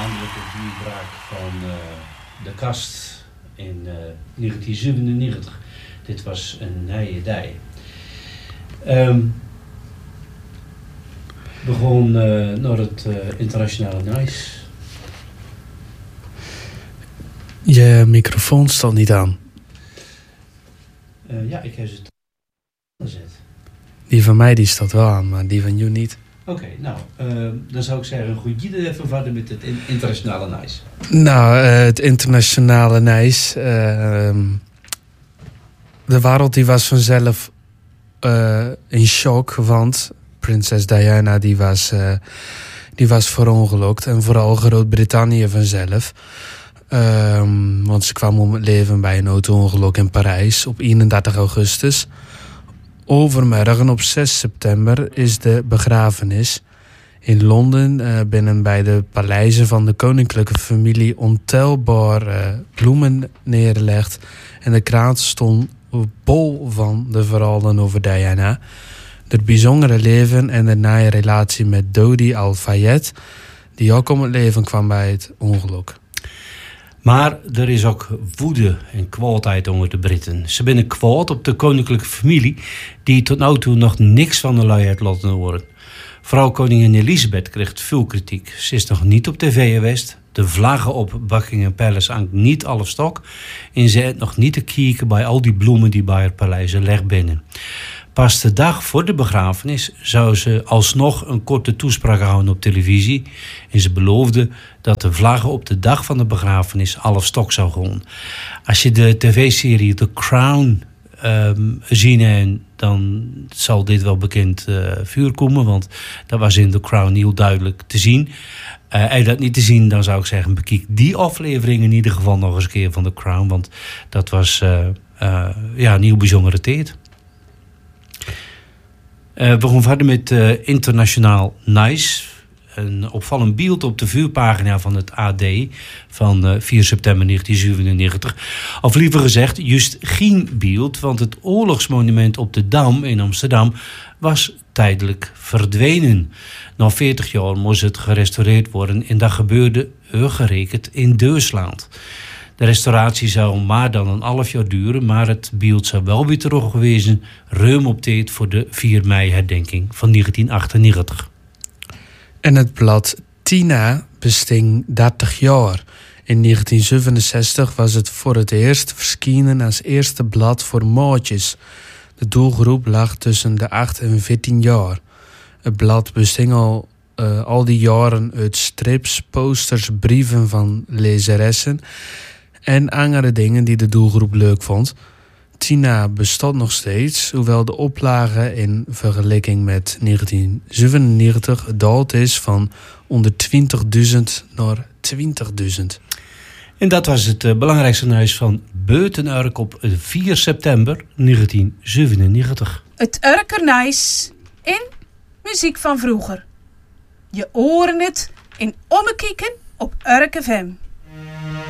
landelijke bierbraak van de Kast in 1997. Dit was een nije dij. We gaan naar het internationale nice. Je microfoon staat niet aan. Ja, ik heb ze gezet. Die van mij die staat wel aan, maar die van jou niet. Oké, nou, dan zou ik zeggen, goed, jullie even verder met het internationale nice. Nou, het internationale nice. De wereld die was vanzelf in shock, want prinses Diana die was verongelukt. En vooral Groot-Brittannië vanzelf. Want ze kwam om het leven bij een auto-ongeluk in Parijs op 31 augustus. Overmorgen op 6 september is de begrafenis. In Londen binnen bij de paleizen van de koninklijke familie ontelbare bloemen neergelegd. En de kraan stond bol van de verhalen over Diana. Het bijzondere leven en de naaie relatie met Dodi Al-Fayed, die ook om het leven kwam bij het ongeluk. Maar er is ook woede en kwaadheid onder de Britten. Ze zijn kwaad op de koninklijke familie, die tot nu toe nog niks van de luiheid laten horen. Vrouw koningin Elizabeth kreeg veel kritiek. Ze is nog niet op tv geweest. De vlaggen op Buckingham Palace hangt niet alle stok. En ze heeft nog niet te kijken bij al die bloemen die bij haar paleizen leg binnen. Pas de dag voor de begrafenis zou ze alsnog een korte toespraak houden op televisie. En ze beloofde dat de vlaggen op de dag van de begrafenis alle stok zou gaan. Als je de tv-serie The Crown zien en dan zal dit wel bekend vuur komen. Want dat was in The Crown heel duidelijk te zien. Als je dat niet te zien, dan zou ik zeggen, bekijk die aflevering in ieder geval nog eens een keer van The Crown. Want dat was een heel bijzondere tijd. We gaan verder met internationaal nice. Een opvallend beeld op de vuurpagina van het AD van 4 september 1997. Of liever gezegd, juist geen beeld, want het oorlogsmonument op de Dam in Amsterdam was tijdelijk verdwenen. Na 40 jaar moest het gerestaureerd worden en dat gebeurde gerekend in Duitsland. De restauratie zou maar dan een half jaar duren, maar het beeld zou wel weer teruggewezen ruim op tijd voor de 4 mei herdenking van 1998. En het blad Tina besting 30 jaar. In 1967 was het voor het eerst verschenen als eerste blad voor maatjes. De doelgroep lag tussen de 8 en 14 jaar. Het blad besting al die jaren uit strips, posters, brieven van lezeressen en andere dingen die de doelgroep leuk vond. Tina bestaat nog steeds, hoewel de oplage in vergelijking met 1997 gedaald is van onder 20.000 naar 20.000. En dat was het belangrijkste nieuws van Buitenurk op 4 september 1997. Het Urkernijs in muziek van vroeger. Je horen het in Ommekieken op Urk FM.